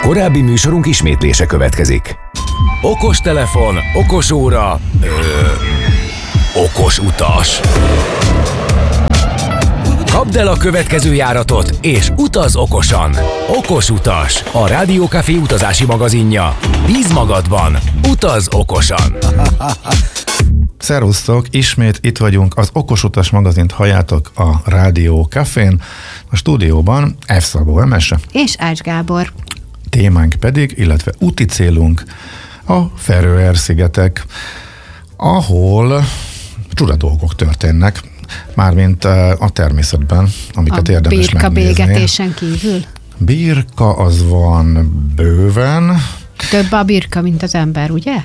Korábbi műsorunk ismétlése következik. Okos telefon, okos óra, okos utas. Kapd el a következő járatot, és utaz okosan. Okos utas, a Rádió Café utazási magazinja. Bíz magadban, utaz okosan. Szervusztok, ismét itt vagyunk, az Okos Utas magazint halljátok a Rádió Cafén, a stúdióban F. Szabó Emese és Ács Gábor. Témánk pedig, illetve úti célunk a Feröer-szigetek, ahol csuda dolgok történnek, mármint a természetben, amiket érdemes megnézni. A birka bégetésen kívül? Birka az van bőven. Több a birka, mint az ember, ugye?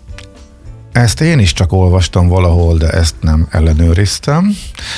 Ezt én is csak olvastam valahol, de ezt nem ellenőriztem.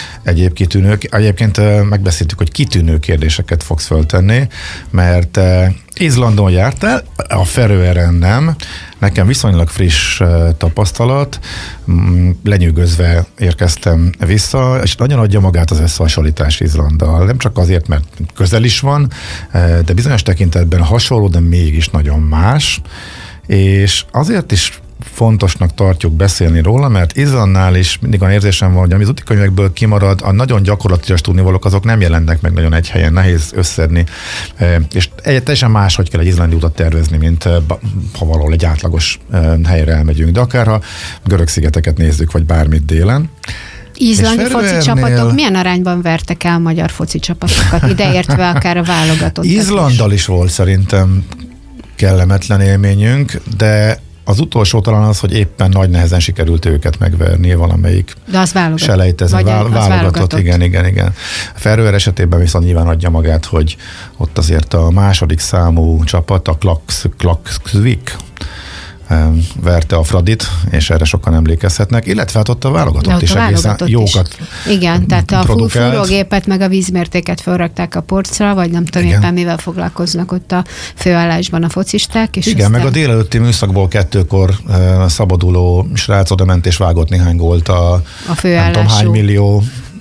Egyébként megbeszéltük, hogy kitűnő kérdéseket fogsz föltenni, mert Izlandon jártál, a Feröeren nem. Nekem viszonylag friss tapasztalat, lenyűgözve érkeztem vissza, és nagyon adja magát az összehasonlítás Izlanddal. Nem csak azért, mert közel is van, de bizonyos tekintetben hasonló, de mégis nagyon más. És azért is fontosnak tartjuk beszélni róla, mert Izlandnál is mindig olyan érzésem van, hogy ami az útikönyvekből kimarad, a nagyon gyakorlatilag tudnivalók, azok nem jelennek meg nagyon egy helyen, nehéz összedni, és teljesen máshogy kell egy izlandi utat tervezni, mint ha valahol egy átlagos helyre elmegyünk, de akár ha görög szigeteket nézzük, vagy bármit délen. Izlandi foci csapatok milyen arányban vertek el magyar foci csapatokat, ideértve akár a válogatott? Izlanddal is volt szerintem kellemetlen élményünk, de az utolsó talán az, hogy éppen nagy nehezen sikerült őket megverni valamelyik. De az válogatott. Selejtező, válogatott. Igen. A Feröer esetében viszont nyilván adja magát, hogy ott azért a második számú csapat, a Klaksvik verte a Fradit, és erre sokan emlékezhetnek, illetve hát ott a válogatott is egészen jókat igen, tehát a fúrógépet meg a vízmértéket felrakták a porcra, vagy nem tudom éppen mivel foglalkoznak ott a főállásban a focisták. És igen, meg a délelőtti műszakból 2-kor szabaduló srác oda ment és vágott néhány gólt a nem tudom hány millió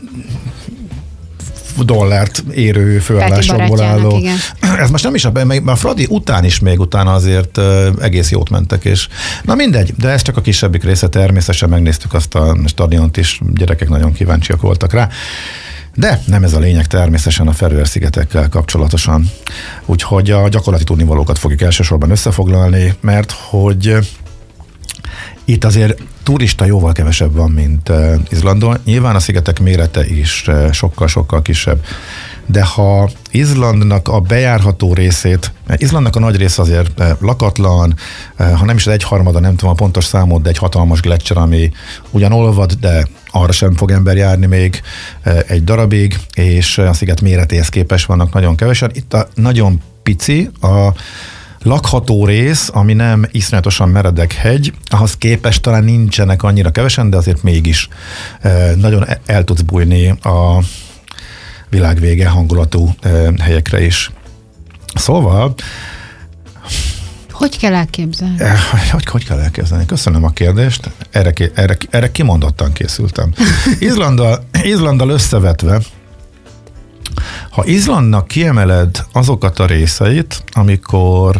dollárt érő főállásokból álló. Igen. Ez most nem is a Fradi után is még utána azért egész jót mentek, és na mindegy, de ez csak a kisebbik része, természetesen megnéztük azt a stadiont is, gyerekek nagyon kíváncsiak voltak rá. De nem ez a lényeg természetesen a Feröer-szigetekkel kapcsolatosan. Úgyhogy a gyakorlati tudnivalókat fogjuk elsősorban összefoglalni, mert hogy itt azért turista jóval kevesebb van, mint Izlandon. Nyilván a szigetek mérete is sokkal-sokkal kisebb. De ha Izlandnak a bejárható részét, Izlandnak a nagy része azért lakatlan, ha nem is az 1/3, nem tudom a pontos számot, de egy hatalmas gleccser, ami ugyan olvad, de arra sem fog ember járni még egy darabig, és a sziget méretéhez képest vannak nagyon kevesen. Itt a nagyon pici, a lakható rész, ami nem iszonyatosan meredek hegy, ahhoz képest talán nincsenek annyira kevesen, de azért mégis nagyon el tudsz bújni a világvége hangulatú helyekre is. Szóval hogy kell elképzelni? Hogy kell elképzelni? Köszönöm a kérdést. Erre kimondottan készültem. Izlanddal összevetve, ha Izlandnak kiemeled azokat a részeit, amikor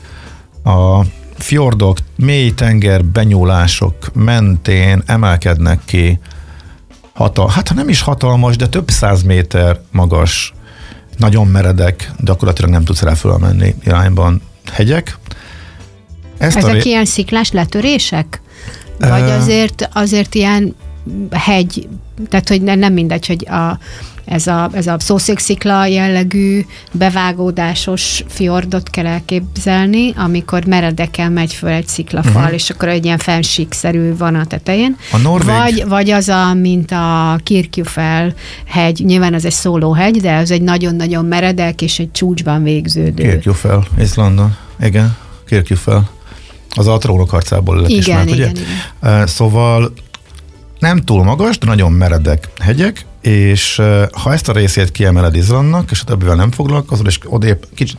a fjordok, mély tenger benyúlások mentén emelkednek ki hát nem is hatalmas, de több 100 méter magas, nagyon meredek, nem tudsz rá fölmenni irányban hegyek. Ezek ilyen sziklás letörések? Vagy azért ilyen hegy, tehát hogy nem mindegy, hogy ez a szószékszikla jellegű bevágódásos fjordot kell elképzelni, amikor meredeken megy föl egy sziklafal, és akkor egy ilyen fensíkszerű van a tetején. Vagy az, mint a Kirkjufell hegy, nyilván ez egy szólóhegy, de ez egy nagyon-nagyon meredek és egy csúcsban végződő. Kirkjufell, Izlandon. Igen, Kirkjufell. Az a Trónok harcából lett ismert, ugye? Igen. Szóval nem túl magas, de nagyon meredek hegyek, és ha ezt a részét kiemeled Izlandnak, és a többivel nem foglalkozol, és odébb kicsit...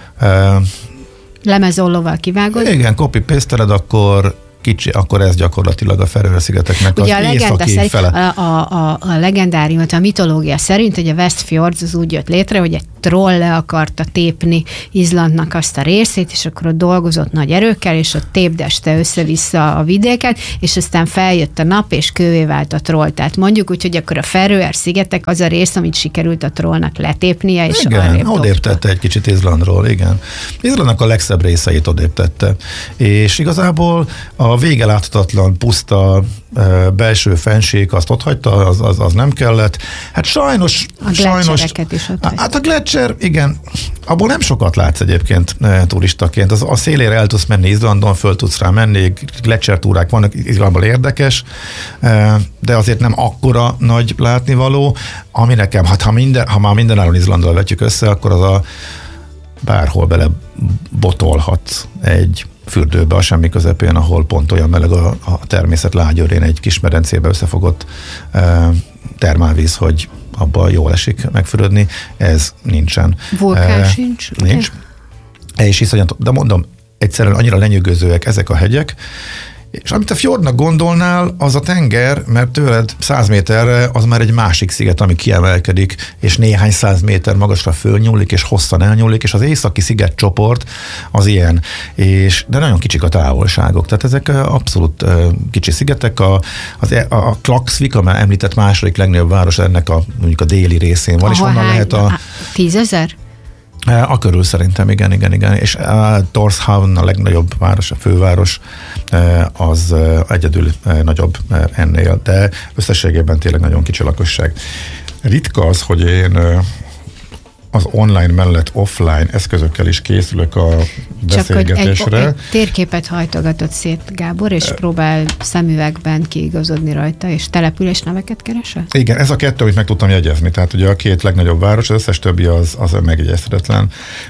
Lemezollóval kivágod? Igen, copy-paste-eled, akkor ez gyakorlatilag a Feröer-szigeteknek az északi fele. A legendárium, a mitológia szerint, hogy a Westfjords az úgy jött létre, hogy egy troll le akarta tépni Izlandnak azt a részét, és akkor ott dolgozott nagy erőkkel, és ott tépdeste össze-vissza a vidéket, és aztán feljött a nap, és kővé vált a troll. Tehát mondjuk úgy, hogy akkor a Feröer-szigetek az a rész, amit sikerült a trollnak letépnie, és igen, odébb tette egy kicsit Izlandról, igen. Izlandnak a legszebb részeit odébb tette. És igazából a vége láthatatlan, puszta belső fenség, azt ott hagyta, az nem kellett. Hát sajnos... A gletszereket is ott hagyta. Hát a gletszer, igen, abból nem sokat látsz egyébként turistaként. A szélére el tudsz menni Izlandon, föl tudsz rá menni, gletszertúrák vannak, Izlandból érdekes, de azért nem akkora nagy látnivaló, ami nekem, ha már mindenáron Izlandról vetjük össze, akkor az a bárhol bele botolhatsz egy fürdőbe a semmi közepén, ahol pont olyan meleg a természet lágyörén egy kis medencébe összefogott termálvíz, hogy abban jól esik megfürödni, ez nincsen. Vulkán sincs? Nincs. És iszonyat, de mondom, egyszerűen annyira lenyűgözőek ezek a hegyek, és amit a fjordnak gondolnál, az a tenger, mert tőled 100 méterre az már egy másik sziget, ami kiemelkedik, és néhány 100 méter magasra fölnyúlik, és hosszan elnyúlik, és az északi szigetcsoport az ilyen, de nagyon kicsik a távolságok. Tehát ezek abszolút kicsi szigetek. A Klaksvik, amely említett második legnagyobb város, ennek mondjuk a déli részén van, és onnan lehet 10 000? A körül szerintem, igen. És Tórshavn a legnagyobb város, a főváros, az egyedül nagyobb ennél, de összességében tényleg nagyon kicsi lakosság. Ritka az, hogy én az online mellett offline eszközökkel is készülök a beszélgetésre. Csak hogy egy térképet hajtogatott szét, Gábor, és próbál szemüvegben kiigazodni rajta, és településneveket keresel? Igen, ez a kettő, amit meg tudtam jegyezni. Tehát ugye a két legnagyobb város, az összes többi az megjegyezhetetlen.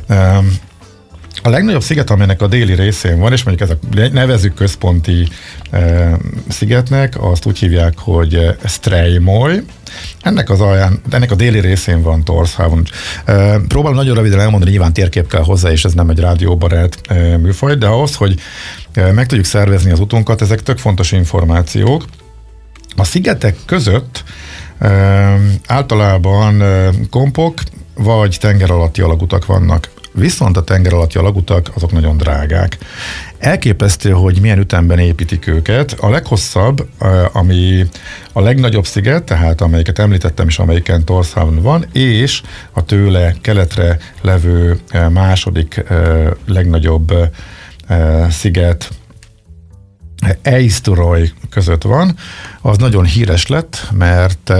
A legnagyobb sziget, amelynek a déli részén van, és mondjuk nevezzük központi szigetnek, azt úgy hívják, hogy Streymoy. Ennek a déli részén van Tórshavn. Próbálom nagyon röviden elmondani, nyilván térkép kell hozzá, és ez nem egy rádióbarát műfaj, de ahhoz, hogy meg tudjuk szervezni az utunkat, ezek tök fontos információk. A szigetek között általában kompok vagy tenger alatti alagutak vannak. Viszont a tenger alatti alagutak azok nagyon drágák. Elképesztő, hogy milyen ütemben építik őket. A leghosszabb, ami a legnagyobb sziget, tehát amelyiket említettem is, amelyiken Tórshavn van, és a tőle keletre levő második legnagyobb sziget Eysturoy között van. Az nagyon híres lett, mert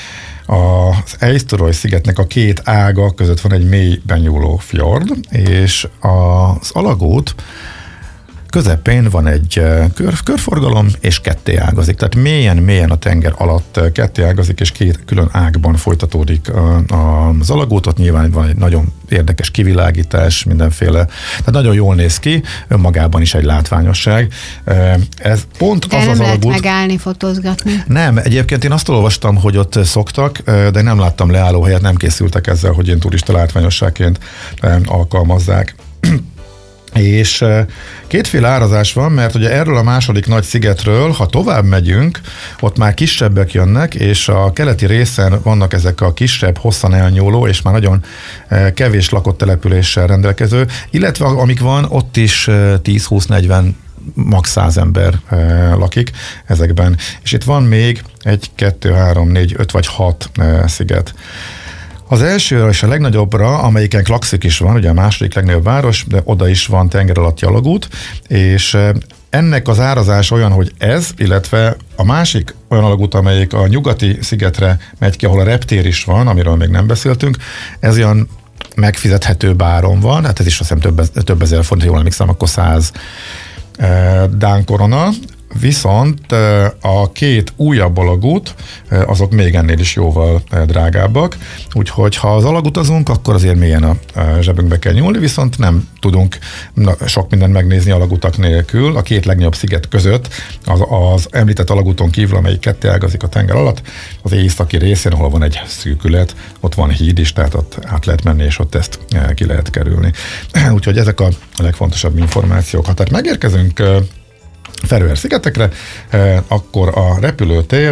az Eysturoy szigetnek a két ága között van egy mély benyúló fjord, és az alagút közepén van egy körforgalom, és ketté ágazik. Tehát mélyen a tenger alatt ketté ágazik, és két külön ágban folytatódik az alagút. Ott nyilván van egy nagyon érdekes kivilágítás, mindenféle. Tehát nagyon jól néz ki, önmagában is egy látványosság. Ez pont de az nem az lehet alagút. megállni, fotózgatni? Nem, egyébként én azt olvastam, hogy ott szoktak, de nem láttam leállóhelyet, nem készültek ezzel, hogy én turista látványosságként alkalmazzák. És kétféle árazás van, mert ugye erről a második nagy szigetről, ha tovább megyünk, ott már kisebbek jönnek, és a keleti részen vannak ezek a kisebb, hosszan elnyúló, és már nagyon kevés lakott településsel rendelkező, illetve amik van, ott is 10-20-40 max. 100 ember lakik ezekben. És itt van még 1, 2, 3, 4, 5 vagy 6 sziget. Az első és a legnagyobbra, amelyiken Klaksvik is van, ugye a második legnagyobb város, de oda is van tenger alatti alagút, és ennek az árazás olyan, hogy ez, illetve a másik olyan alagút, amelyik a nyugati szigetre megy ki, ahol a reptér is van, amiről még nem beszéltünk, ez olyan megfizethető áron van, hát ez is azt hiszem több ezer forint, jól emlékszem, akkor 100 dán korona, viszont a két újabb alagút, azok még ennél is jóval drágábbak, úgyhogy ha az alagutazunk, akkor azért mélyen a zsebünkbe kell nyúlni, viszont nem tudunk sok mindent megnézni alagutak nélkül. A két legnagyobb sziget között az említett alagúton kívül, amelyik ketté ágazik a tenger alatt, az északi részén, ahol van egy szűkület, ott van híd is, tehát ott át lehet menni, és ott ezt ki lehet kerülni. Úgyhogy ezek a legfontosabb információk. Ha tehát megérkezünk Feröer-szigetekre, akkor a repülőtér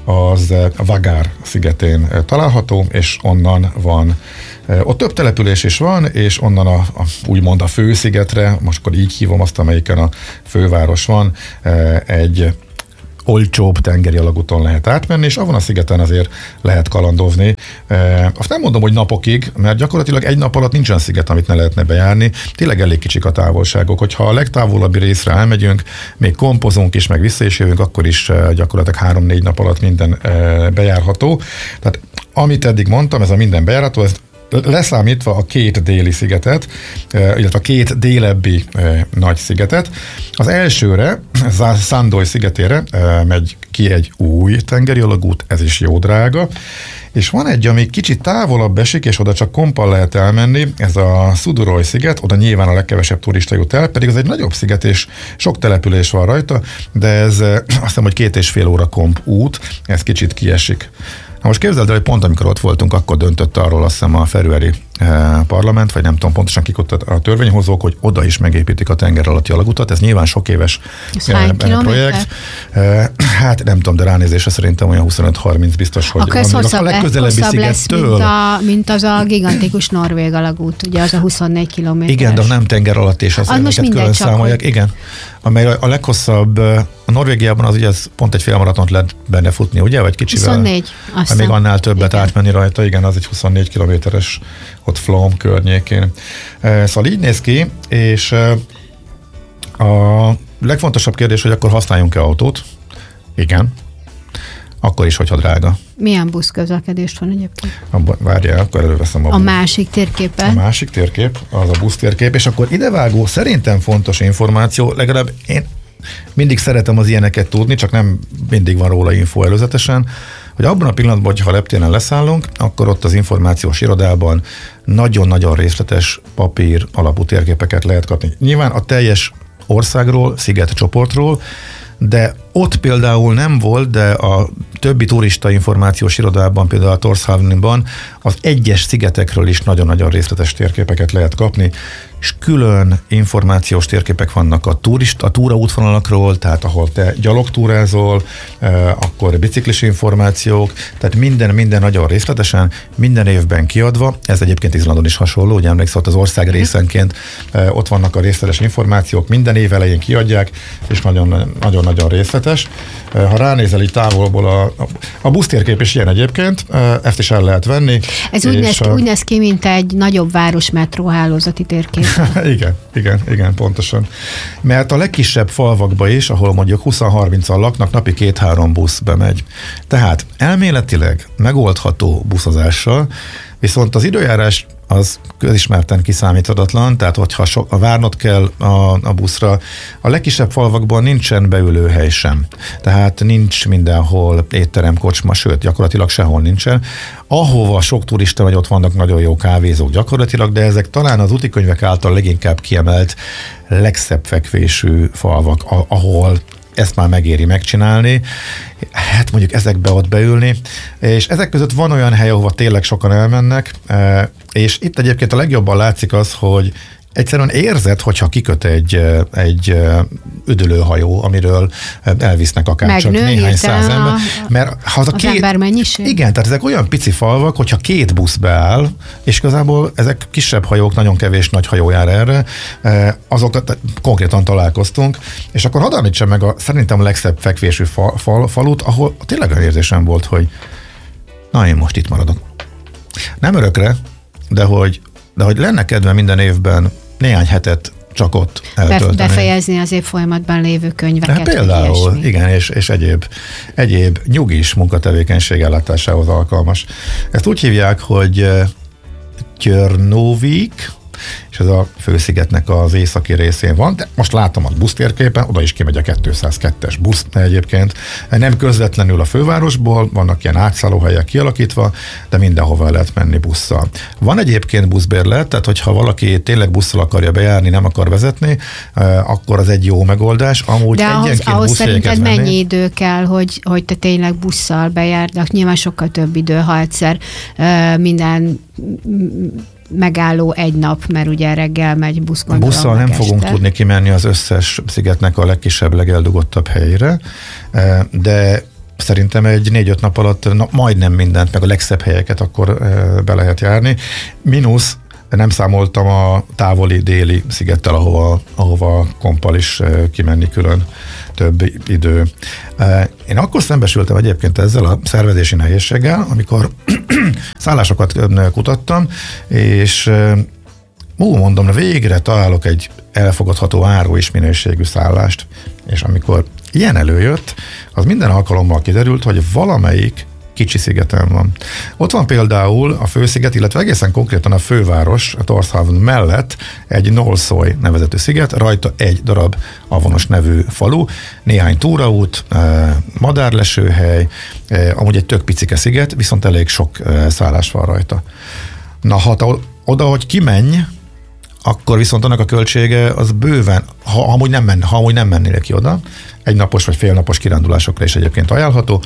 az Vagár szigetén található, és onnan van, ott több település is van, és onnan úgymond a főszigetre, most akkor így hívom azt, amelyiken a főváros van, egy olcsóbb tengeri alagúton lehet átmenni, és avon a szigeten azért lehet kalandozni. Azt nem mondom, hogy napokig, mert gyakorlatilag egy nap alatt nincsen sziget, amit ne lehetne bejárni. Tényleg elég kicsik a távolságok. Hogyha a legtávolabbi részre elmegyünk, még kompozunk is, meg vissza is jövünk, akkor is gyakorlatilag 3-4 nap alatt minden bejárható. Tehát amit eddig mondtam, ez a minden bejárható, ez leszámítva a 2 déli szigetet, illetve a 2 délebbi nagy szigetet. Az elsőre, Sandoy szigetére megy ki egy új tengeri alagút, ez is jó drága, és van egy, ami kicsit távolabb esik, és oda csak kompal lehet elmenni, ez a Suduroy sziget, oda nyilván a legkevesebb turista jut el, pedig ez egy nagyobb sziget, és sok település van rajta, de ez azt hiszem, hogy 2,5 óra komp út, ez kicsit kiesik. Na most képzeld el, hogy pont amikor ott voltunk, akkor döntött arról azt hiszem a feröeri parlament, vagy nem tudom pontosan kik ott a törvényhozók, hogy oda is megépítik a tenger alatti alagutat. Ez nyilván sok éves projekt. Hát nem tudom, de ránézésre szerintem olyan 25-30 biztos, hogy akkor ez a legközelebbi szigettől. mint az a gigantikus norvég alagút, ugye az a 24 kilométeres. Igen, de nem tenger alatt, és az ezeket külön számolják. Igen, amely a leghosszabb, a Norvégiában az ugye pont egy félmaratont lehet benne futni, ugye? Vagy kicsivel? 24, aztán. Még annál többet átmenni rajta, igen, az egy 24 kilométeres ott Flóm környékén. Szóval így néz ki, és a legfontosabb kérdés, hogy akkor használjunk-e autót? Igen. Akkor is, hogyha drága. Milyen buszközlekedést van egyébként? Várjál, akkor előveszem a másik térképen. A másik térkép, az a busztérkép, és akkor idevágó, szerintem fontos információ, legalább én mindig szeretem az ilyeneket tudni, csak nem mindig van róla info előzetesen, hogy abban a pillanatban, hogyha a reptéren leszállunk, akkor ott az információs irodában nagyon-nagyon részletes papír alapú térképeket lehet kapni. Nyilván a teljes országról, szigetcsoportról, de ott például nem volt, de a többi turista információs irodában, például a Tórshavnban az egyes szigetekről is nagyon-nagyon részletes térképeket lehet kapni, és külön információs térképek vannak a túraútvonalakról, tehát ahol te gyalogtúrázol, akkor biciklis információk, tehát minden nagyon részletesen, minden évben kiadva, ez egyébként Izlandon is hasonló, ugye emlékszel, ott az ország részenként ott vannak a részletes információk, minden év elején kiadják, és nagyon-nagyon részletes. Ha ránézel így távolból, a busztérkép is ilyen egyébként, ezt is el lehet venni. Ez úgy néz ki, mint egy nagyobb város metróhálózati térkép. Igen, pontosan. Mert a legkisebb falvakba is, ahol mondjuk 20-30-an laknak, napi 2-3 busz bemegy. Tehát elméletileg megoldható buszozással, viszont az időjárás az közismerten kiszámíthatatlan, tehát hogyha várnod kell a buszra, a legkisebb falvakban nincsen beülőhely sem. Tehát nincs mindenhol étterem, kocsma, sőt, gyakorlatilag sehol nincsen. Ahova sok turista megy, ott vannak nagyon jó kávézók gyakorlatilag, de ezek talán az útikönyvek által leginkább kiemelt, legszebb fekvésű falvak, ahol ezt már megéri megcsinálni, hát mondjuk ezekbe ott beülni, és ezek között van olyan hely, ahova tényleg sokan elmennek, és itt egyébként a legjobban látszik az, hogy egyszerűen érzed, hogyha kiköt egy üdülőhajó, amiről elvisznek akár csak néhány száz ember. Mert ha az ember mennyiség? Igen, tehát ezek olyan pici falvak, hogyha 2 busz beáll, és igazából ezek kisebb hajók, nagyon kevés nagy hajó jár erre, azokat konkrétan találkoztunk, és akkor hadd említsem meg szerintem a legszebb fekvésű falut, ahol tényleg olyan érzésem volt, hogy na, én most itt maradok. Nem örökre, de hogy lenne kedve minden évben néhány hetet csak ott eltölteni. Befejezni az év folyamatban lévő könyveket. Hát például, igen, és egyéb nyugis munkatevékenység ellátásához alkalmas. Ezt úgy hívják, hogy Tjörnóvik, és ez a főszigetnek az északi részén van, de most látom a busztérképen, oda is kimegy a 202-es busz egyébként. Nem közvetlenül a fővárosból, vannak ilyen átszállóhelyek kialakítva, de mindenhova lehet menni busszal. Van egyébként buszbérlet, tehát hogyha valaki tényleg busszal akarja bejárni, nem akar vezetni, akkor az egy jó megoldás. Amúgy de ahhoz szerinted mennyi idő kell, hogy te tényleg busszal bejárd, de nyilván sokkal több idő, ha egyszer minden megálló egy nap, mert ugye reggel megy busz, gondolom. Busszal nem fogunk tudni kimenni az összes szigetnek a legkisebb, legeldugottabb helyére, de szerintem egy 4-5 nap alatt majdnem mindent, meg a legszebb helyeket akkor be lehet járni. Mínusz, nem számoltam a távoli déli szigettel, ahova kompal is kimenni külön több idő. Én akkor szembesültem egyébként ezzel a szervezési nehézséggel, amikor szállásokat kutattam, és mondom, végre találok egy elfogadható áru és minőségű szállást, és amikor ilyen előjött, az minden alkalommal kiderült, hogy valamelyik kicsi szigeten van. Ott van például a fősziget, illetve egészen konkrétan a főváros, a Tórshavn mellett egy Nolsoy nevezetű sziget, rajta egy darab Avonos nevű falu, néhány túraút, madárlesőhely, amúgy egy tök picike sziget, viszont elég sok szállás van rajta. Na, ha oda, hogy kimenj, akkor viszont annak a költsége az bőven, ha amúgy nem mennél ki oda, egynapos vagy félnapos kirándulásokra is egyébként ajánlható,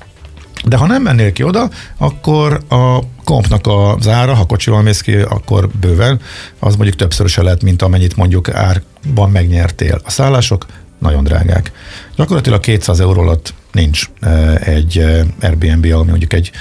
de ha nem mennél ki oda, akkor a kompnak az ára, ha kocsival mész ki, akkor bőven, az mondjuk többszöröse lehet, mint amennyit mondjuk árban megnyertél. A szállások nagyon drágák. Gyakorlatilag 200 euró alatt nincs egy Airbnb, ami mondjuk egy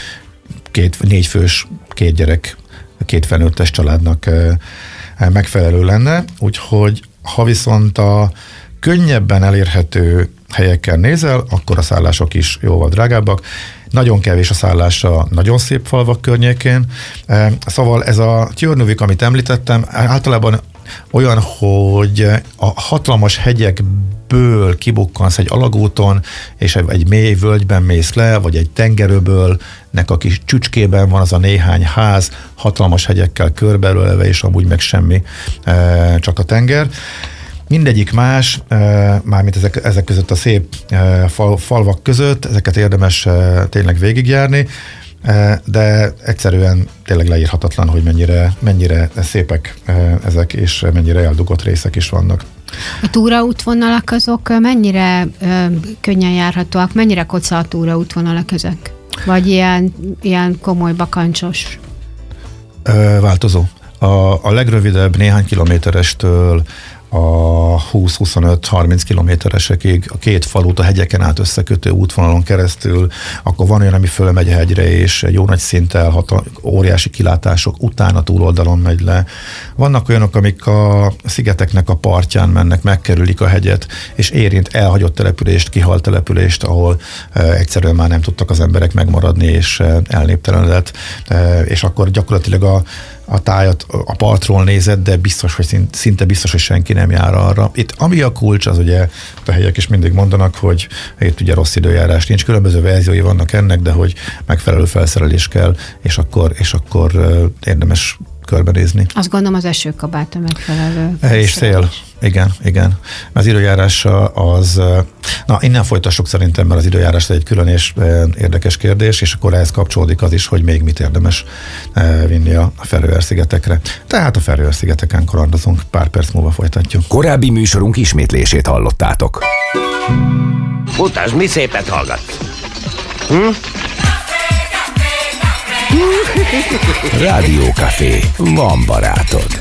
4 fős, 2 gyerek, 2 felnőttes családnak megfelelő lenne, úgyhogy ha viszont a könnyebben elérhető helyekkel nézel, akkor a szállások is jóval drágábbak. Nagyon kevés a szállás a nagyon szép falvak környékén. Szóval ez a Tjörnuvik, amit említettem, általában olyan, hogy a hatalmas hegyekből kibukkansz egy alagúton, és egy mély völgyben mész le, vagy egy tengerőbölnek a kis csücskében van az a néhány ház, hatalmas hegyekkel körbeölelve, és amúgy meg semmi, csak a tenger. Mindegyik más, mármint ezek között a szép falvak között, ezeket érdemes tényleg végigjárni, de egyszerűen tényleg leírhatatlan, hogy mennyire szépek ezek, és mennyire eldugott részek is vannak. A túraútvonalak azok mennyire könnyen járhatóak, mennyire koca a túraútvonalak ezek? Vagy ilyen komoly bakancsos? Változó. A legrövidebb néhány kilométerestől a 20-25-30 kilométeresekig a 2 falut a hegyeken át összekötő útvonalon keresztül, akkor van olyan, ami fölmegy a hegyre, és jó nagy szinttel óriási kilátások után a túloldalon megy le. Vannak olyanok, amik a szigeteknek a partján mennek, megkerülik a hegyet, és érint elhagyott települést, kihalt települést, ahol egyszerűen már nem tudtak az emberek megmaradni, és elnéptelenedett, és akkor gyakorlatilag a tájat a partról nézed, de biztos, hogy szinte biztos, hogy senki nem jár arra. Itt ami a kulcs, az ugye a helyek is mindig mondanak, hogy itt ugye rossz időjárás nincs, különböző verziói vannak ennek, de hogy megfelelő felszerelés kell, és akkor érdemes körbenézni. Azt gondolom az esőkabát a megfelelő. És szél. Igen. Az időjárás az, innen folytassuk szerintem, mert az időjárás egy külön és érdekes kérdés, és akkor ehhez kapcsolódik az is, hogy még mit érdemes vinni a Feröer-szigetekre. Tehát a Feröer-szigeteken kalandozunk, pár perc múlva folytatjuk. Korábbi műsorunk ismétlését hallottátok. Utasd, mi szépet hallgatsz? Rádió Café. Van barátod.